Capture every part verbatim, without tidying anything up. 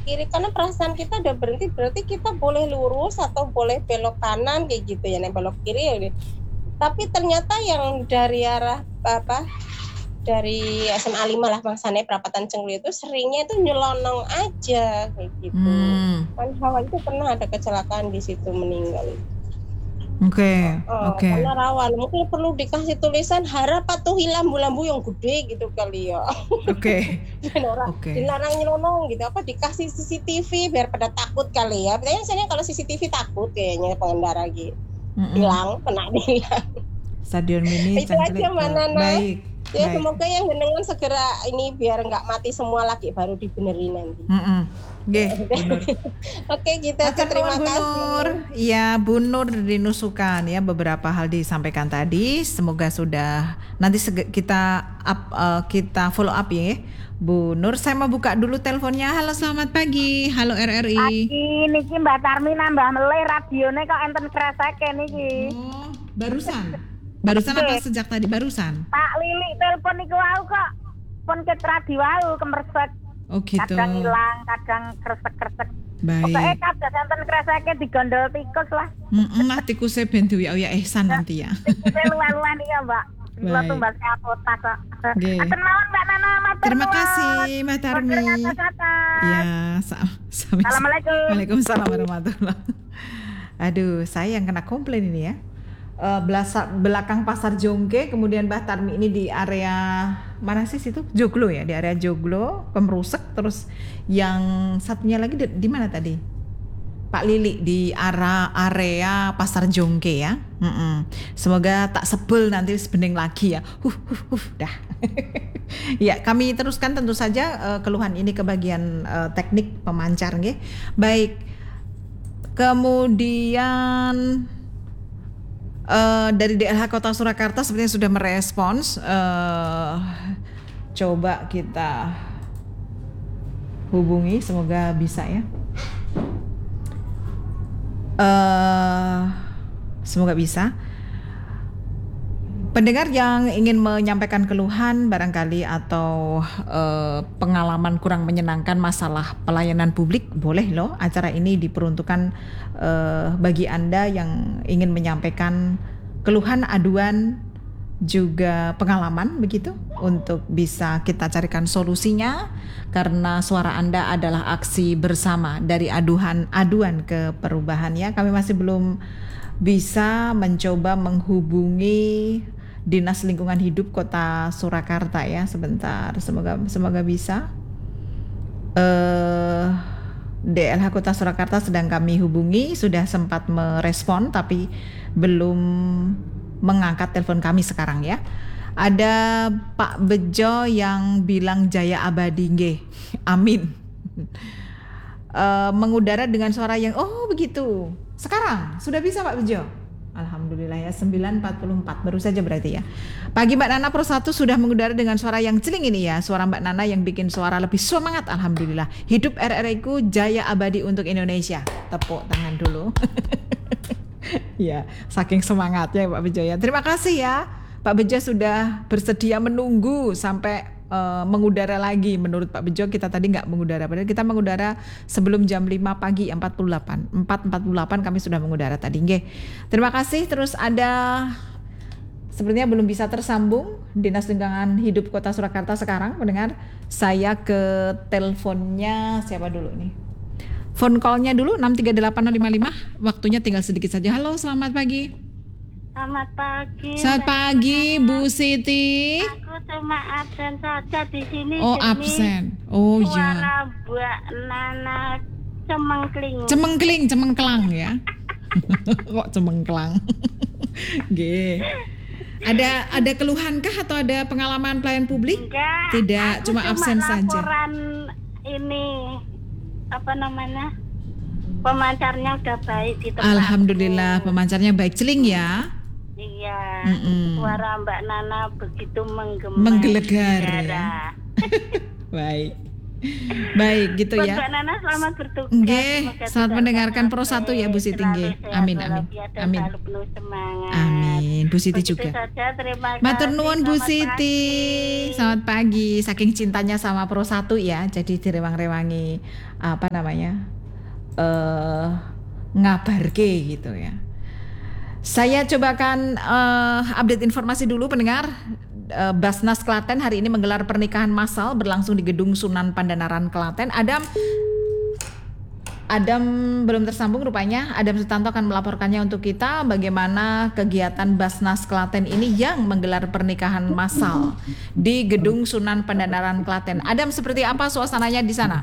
kiri karena perasaan kita udah berhenti, berarti kita boleh lurus atau boleh belok kanan kayak gitu ya, nih belok kiri ya. Tapi ternyata yang dari arah apa dari S M A lima lah bangsane perapatan Cenglu itu seringnya itu nyelonong aja kayak gitu. Hmm. Kan Hawa itu pernah ada kecelakaan di situ meninggal. Oke, okay, oh, oke. Okay. Karena rawan, mungkin perlu dikasih tulisan harap patuhi lampu-lampu yang gede gitu kali ya. Oke. Okay. Oke. Okay. Dilarang nyelonong gitu, apa dikasih C C T V biar pada takut kali ya. Biasanya kalau C C T V takut kayaknya pengendara gitu. Mm-mm. Hilang, kena hilang. Stadion Mini itu aja mana baik. Ya baik. Semoga yang dengan segera ini biar nggak mati semua lagi baru dibenerin nanti. Mm-mm. Oke, Oke, kita Oke, terima Bu kasih. Nur. Iya, Bu Nur dinusukan ya beberapa hal disampaikan tadi. Semoga sudah nanti kita up, uh, kita follow up ya, Bu Nur. Saya mau buka dulu teleponnya. Halo, selamat pagi. Halo R R I. Pagi niki Mbak Tarmi nambah meleh radione kok enten kreseke niki. Oh, barusan. Barusan apa sejak tadi barusan? Pak Lili telepon niku wau kok. Pun ket radio wau kemersek. Oh gitu. Kadang hilang, kadang kresek-kresek. Baik. Pokoknya kadang enten kreseke digondol tikus lah. Heeh, nah tikusnya ben duwe ya ihsan nanti ya. Tikusnya luan-luan iya, Mbak. Kula tumbas apotas kok. Aten mawon Mbak Nana, matur Terima kasih Mbak Tarmi. Iya, sama. Assalamualaikum. Waalaikumsalam warahmatullahi. Aduh, saya yang kena komplain ini ya. Uh, belasa, belakang Pasar Jongke, kemudian Mbah Tarmi ini di area mana sih situ? Joglo ya, di area Joglo, Pemrusek, terus yang satunya lagi di, di mana tadi? Pak Lili di arah area Pasar Jongke ya. Mm-mm. Semoga tak sebel nanti sebening lagi ya. Huh, huh, huh, dah. Ya, kami teruskan tentu saja uh, keluhan ini ke bagian uh, teknik pemancar nggih. Baik. Kemudian Uh, dari D L H Kota Surakarta sepertinya sudah merespons. Uh, coba kita hubungi, semoga bisa ya. Uh, semoga bisa. Pendengar yang ingin menyampaikan keluhan barangkali atau uh, pengalaman kurang menyenangkan masalah pelayanan publik, boleh loh, acara ini diperuntukkan uh, bagi Anda yang ingin menyampaikan keluhan, aduan, juga pengalaman begitu, untuk bisa kita carikan solusinya, karena suara Anda adalah aksi bersama dari aduan aduan ke perubahan ya. Kami masih belum bisa mencoba menghubungi Dinas Lingkungan Hidup Kota Surakarta ya, sebentar, semoga semoga bisa. Uh, D L H Kota Surakarta sedang kami hubungi, sudah sempat merespon tapi belum mengangkat telepon kami sekarang ya. Ada Pak Bejo yang bilang Jaya Abadi nggih. Amin. Uh, mengudara dengan suara yang oh begitu. Sekarang sudah bisa Pak Bejo. Alhamdulillah ya, sembilan empat puluh empat baru saja berarti ya. Pagi Mbak Nana Pro satu sudah mengudara dengan suara yang celing ini ya. Suara Mbak Nana yang bikin suara lebih semangat. Alhamdulillah. Hidup R R I ku, jaya abadi untuk Indonesia. Tepuk tangan dulu. Ya, saking semangatnya Pak Bejo ya. Terima kasih ya. Pak Bejo sudah bersedia menunggu sampai uh, mengudara lagi. Menurut Pak Bejo kita tadi nggak mengudara, padahal kita mengudara sebelum jam lima pagi empat puluh delapan. empat empat puluh delapan kami sudah mengudara tadi. Nggih. Terima kasih. Terus ada sepertinya belum bisa tersambung Dinas Lingkungan Hidup Kota Surakarta sekarang, mendengar. Saya ke teleponnya siapa dulu nih? Phone call-nya dulu enam tiga delapan nol lima lima. Waktunya tinggal sedikit saja. Halo, selamat pagi. Selamat pagi. Selamat pagi, Bu Siti. Aku cuma absen saja di sini. Oh, absen. Oh, ya. Suara Mbak Nana cemengkling. Cemengkling, cemengklang ya. Kok cemengklang? G. Ada ada keluhan kah atau ada pengalaman pelayan publik? Enggak. Tidak, aku cuma absen laporan saja. Laporan ini apa namanya? Pemancarnya udah baik di tempat. Alhamdulillah, pemancarnya baik, celing ya. Iya. Mm-mm. Suara Mbak Nana begitu menggema. Menggelegar ya. Baik. Baik gitu Buat ya. Mbak Nana selamat bertugas. Nggih, Semoga selamat tugas mendengarkan Nana Pro satu ya Bu Siti selalu nggih. sehat Amin amin. walafiat dan Amin. selalu penuh semangat. Amin. Bu Siti Begitu juga. saja, terima kasih. Matur nuwun Bu Selamat Siti. pagi. Selamat pagi. Saking cintanya sama Pro satu ya, jadi direwang-rewangi apa namanya? eh ngabarke gitu ya. Saya cobakan uh, update informasi dulu pendengar. uh, Basnas Klaten hari ini menggelar pernikahan massal berlangsung di Gedung Sunan Pandanaran Klaten. Adam Adam belum tersambung rupanya. Adam Sutanto akan melaporkannya untuk kita bagaimana kegiatan Basnas Klaten ini yang menggelar pernikahan massal di Gedung Sunan Pandanaran Klaten. Adam, seperti apa suasananya di sana?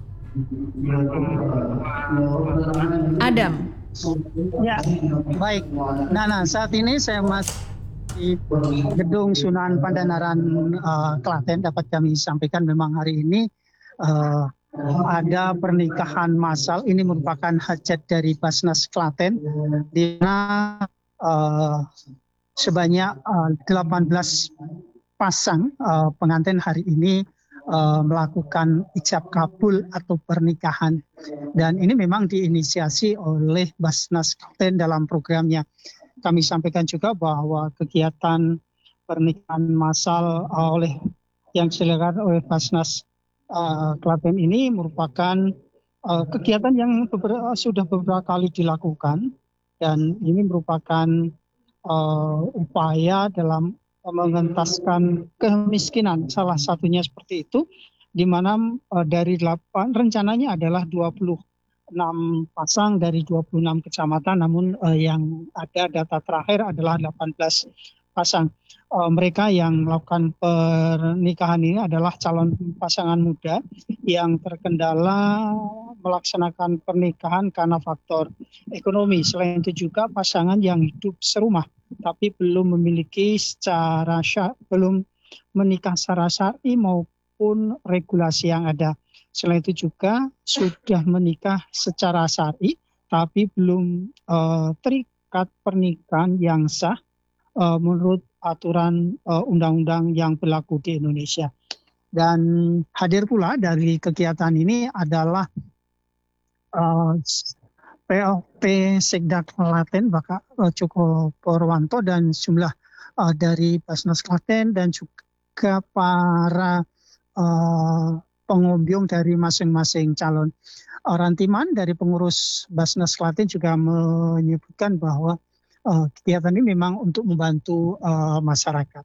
Adam. Ya, baik. Nana, saat ini saya masih di Gedung Sunan Pandanaran uh, Klaten. Dapat kami sampaikan memang hari ini uh, ada pernikahan massal. Ini merupakan hajat dari Basnas Klaten, di mana uh, sebanyak uh, delapan belas pasang uh, pengantin hari ini Uh, melakukan ijab kabul atau pernikahan, dan ini memang diinisiasi oleh Basnas Klaten dalam programnya. Kami sampaikan juga bahwa kegiatan pernikahan massal uh, oleh yang diselenggarakan oleh Basnas uh, Klaten ini merupakan uh, kegiatan yang beberapa, sudah beberapa kali dilakukan, dan ini merupakan uh, upaya dalam mengentaskan kemiskinan, salah satunya seperti itu, di mana uh, dari delapan rencananya adalah dua puluh enam pasang dari dua puluh enam kecamatan, namun uh, yang ada data terakhir adalah delapan belas pasang. Uh, mereka yang melakukan pernikahan ini adalah calon pasangan muda yang terkendala melaksanakan pernikahan karena faktor ekonomi. Selain itu juga pasangan yang hidup serumah tapi belum memiliki secara syar, belum menikah secara syar'i maupun regulasi yang ada. Selain itu juga sudah menikah secara syar'i tapi belum uh, terikat pernikahan yang sah uh, menurut aturan uh, undang-undang yang berlaku di Indonesia. Dan hadir pula dari kegiatan ini adalah uh, P L P Sekda Klaten Bapak Joko Purwanto dan jumlah uh, dari Basnas Klaten dan juga para uh, pengombyong dari masing-masing calon. Uh, Rantiman dari pengurus Basnas Klaten juga menyebutkan bahwa uh, kegiatan ini memang untuk membantu uh, masyarakat.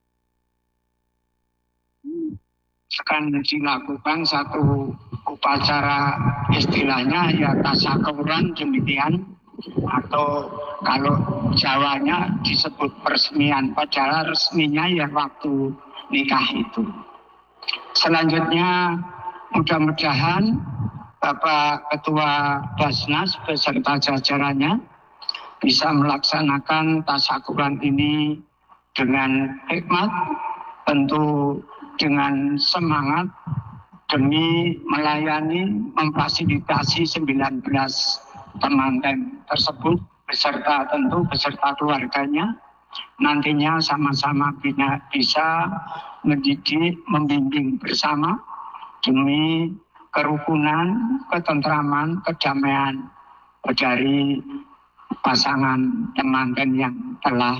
Akan dilakukan satu upacara istilahnya ya tasyakuran demikian, atau kalau Jawanya disebut peresmian, padahal resminya ya waktu nikah itu. Selanjutnya mudah-mudahan Bapak Ketua Basnas beserta jajarannya bisa melaksanakan tasyakuran ini dengan hikmat, tentu dengan semangat demi melayani, memfasilitasi sembilan belas pengantin tersebut beserta tentu beserta keluarganya, nantinya sama-sama bisa mendidik, membimbing bersama demi kerukunan, ketentraman, kedamaian dari pasangan pengantin yang telah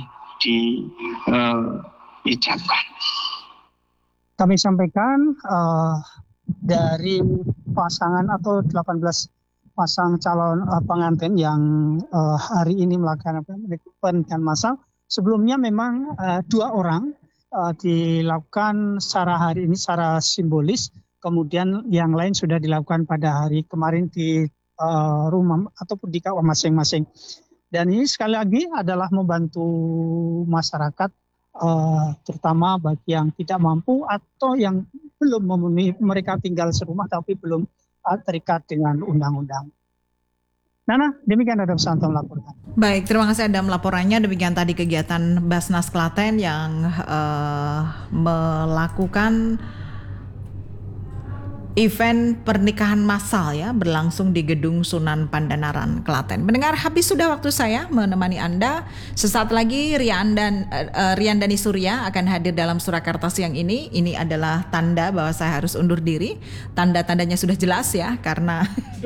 diijabkan. Kami sampaikan uh, dari pasangan atau delapan belas pasang calon uh, pengantin yang uh, hari ini melakukan pernikahan massal. Sebelumnya memang uh, dua orang uh, dilakukan secara hari ini secara simbolis, kemudian yang lain sudah dilakukan pada hari kemarin di uh, rumah ataupun di kawah masing-masing. Dan ini sekali lagi adalah membantu masyarakat, Uh, terutama bagi yang tidak mampu atau yang belum memenuhi, mereka tinggal serumah tapi belum uh, terikat dengan undang-undang. Nana, demikian Adam Sutanto melaporkan. Baik, terima kasih Adam laporannya. Demikian tadi kegiatan Basnas Klaten yang uh, melakukan event pernikahan massal ya berlangsung di Gedung Sunan Pandanaran, Klaten. Mendengar, habis sudah waktu saya menemani Anda. Sesaat lagi Rian dan uh, Rian Dani Surya akan hadir dalam Surakarta siang ini. Ini adalah tanda bahwa saya harus undur diri. Tanda-tandanya sudah jelas ya, karena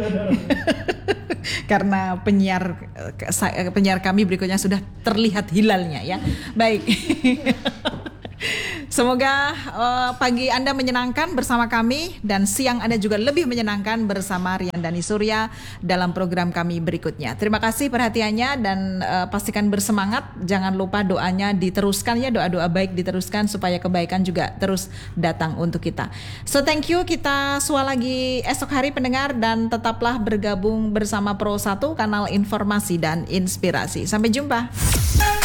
karena penyiar penyiar kami berikutnya sudah terlihat hilalnya ya. Baik. Semoga uh, pagi Anda menyenangkan bersama kami dan siang Anda juga lebih menyenangkan bersama Rian Dani Surya dalam program kami berikutnya. Terima kasih perhatiannya dan uh, pastikan bersemangat. Jangan lupa doanya diteruskan ya, doa-doa baik diteruskan supaya kebaikan juga terus datang untuk kita. So thank you, kita sua lagi esok hari pendengar dan tetaplah bergabung bersama Pro satu, kanal informasi dan inspirasi. Sampai jumpa.